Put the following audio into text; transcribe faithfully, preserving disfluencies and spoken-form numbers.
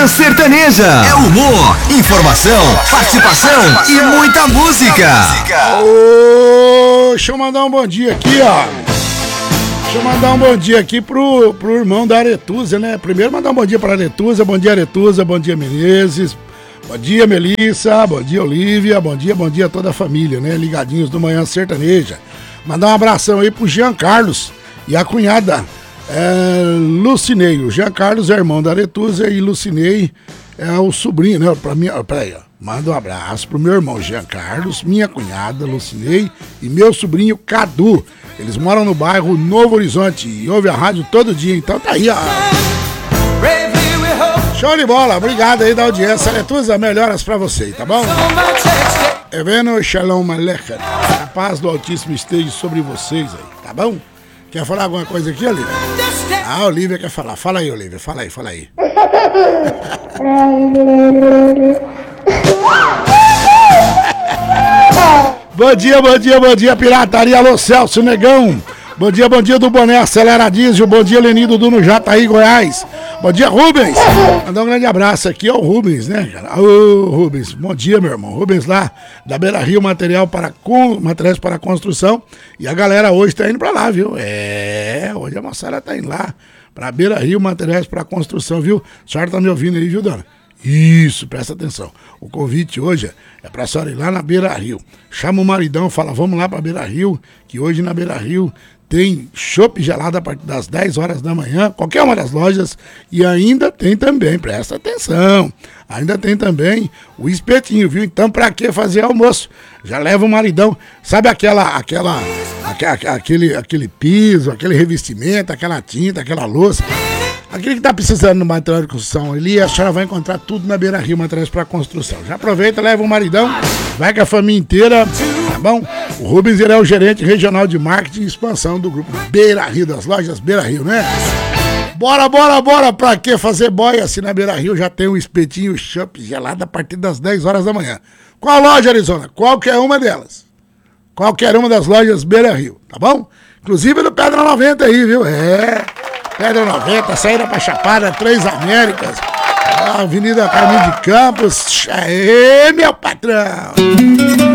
Manhã Sertaneja. É humor, informação, participação e muita música. Ô, deixa eu mandar um bom dia aqui, ó. Deixa eu mandar um bom dia aqui pro, pro irmão da Aretusa, né? Primeiro mandar um bom dia pra Aretusa. Bom dia, Aretusa. Bom dia, Menezes. Bom dia, Melissa. Bom dia, Olívia. Bom dia, bom dia a toda a família, né? Ligadinhos do Manhã Sertaneja. Mandar um abração aí pro Jean Carlos e a cunhada é, Lucinei. O Jean Carlos é irmão da Aretusa e Lucinei é o sobrinho, né? Pra mim, peraí, ó. Manda um abraço pro meu irmão Jean Carlos, minha cunhada Lucinei e meu sobrinho Cadu. Eles moram no bairro Novo Horizonte e ouvem a rádio todo dia, então tá aí, ó. Show de bola, obrigado aí da audiência. Aretusa, melhoras pra você, tá bom? Eveno Shalom Aleichem. A paz do Altíssimo esteja sobre vocês aí, tá bom? Quer falar alguma coisa aqui, Olívia? Ah, a Olívia quer falar. Fala aí, Olívia, fala aí, fala aí. Bom dia, bom dia, bom dia, pirataria. Alô, Celso Negão. Bom dia, bom dia do Boné Acelera Diesel. Bom dia, Lenido do no Jataí, Goiás. Bom dia, Rubens. Mandar um grande abraço aqui ao Rubens, né, cara? Ô, Rubens, bom dia, meu irmão. Rubens lá da Beira Rio, material para com... materiais para construção. E a galera hoje tá indo pra lá, viu? É, hoje a moçada tá indo lá pra Beira Rio, materiais para construção, viu? A senhora tá me ouvindo aí, viu, dona? Isso, presta atenção. O convite hoje é pra senhora ir lá na Beira Rio. Chama o maridão, fala, vamos lá pra Beira Rio, que hoje na Beira Rio tem chopp gelado a partir das dez horas da manhã, qualquer uma das lojas, e ainda tem também, presta atenção, ainda tem também o espetinho, viu? Então pra que fazer almoço? Já leva o maridão, sabe aquela, aquela, aquela aquele, aquele piso, aquele revestimento, aquela tinta, aquela louça, aquele que tá precisando no material de construção ali, a senhora vai encontrar tudo na Beira Rio, materiais para construção. Já aproveita, leva o maridão, vai com a família inteira, tá bom? O Rubens, ele é o gerente regional de marketing e expansão do grupo Beira Rio, das lojas Beira Rio, né? Bora, bora, bora, pra que fazer boia? Assim na Beira Rio já tem um espetinho chopp gelado a partir das dez horas da manhã. Qual loja, Arizona? Qualquer uma delas. Qualquer uma das lojas Beira Rio, tá bom? Inclusive no Pedra noventa aí, viu? É... Pedra noventa, saída pra Chapada, Três Américas, Avenida Caminho de Campos. Aê, meu patrão!